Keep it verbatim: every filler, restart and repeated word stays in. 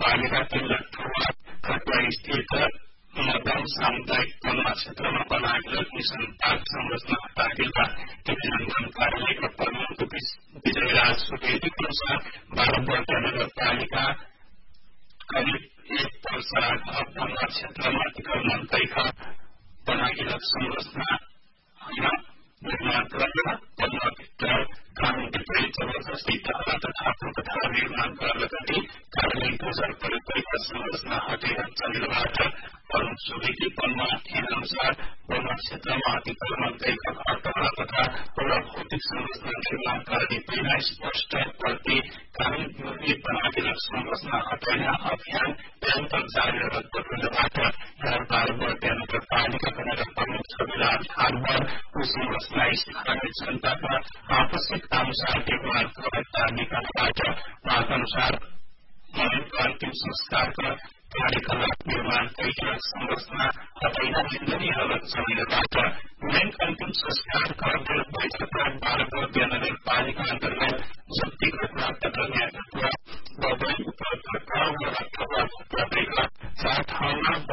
नगरपालिका केन्द्र ठुला खतरा स्थित मध्यम सामुदायिक कला क्षेत्रमा बनाएको मिशन पार्क संरचना हटाएका क्रियान्वयन कार्यालयका प्रमुख विजयराज सुवेदीको अनुसार बाह्र वर्ग नगरपालिका करिब एक वर्ष कला क्षेत्रमा अतिक्रमण तैका बनाएको संरचना निर्माण गरेर कलाभित्र कानून विपरीत जबरजस्ती तहला तथा तथा निर्माण गर्दै कार्यालय गोचर प्रयोग गरेका संरचना हटेर चन्द्रबाट अरूण सुवेदी पन्ना अनुसार बन्ना क्षेत्रमा अतिक्रमण तैका घटना तथा एउटा भौतिक संरचना निर्माण गर्ने बिना स्पष्ट प्रति कानून विपरीत बनाएर संरचना हटाउने अभियान निरन्तर जारी रहँदाबाट बाह्र वर्ग नगरपालिकाका नगर प्रमुख छविलाल हालबाट संरचना स्थानीय जनताका आवश्यक अनुसार निर्माण गरेका निकायबाट उहाँका अनुसार अन्तिम संस्कारका कार्यकलाप निर्माण गरिएका संरचना हटाइन हिन्दनी अलग समयबाट मेन अन्तिम संस्कार गर्दै भइसकेका बाह्र वर्ग नगरपालिका अन्तर्गत जति घटना तथा न्यायतत्व गर्दै उपलब्ध गर्दै चार ठाउँमा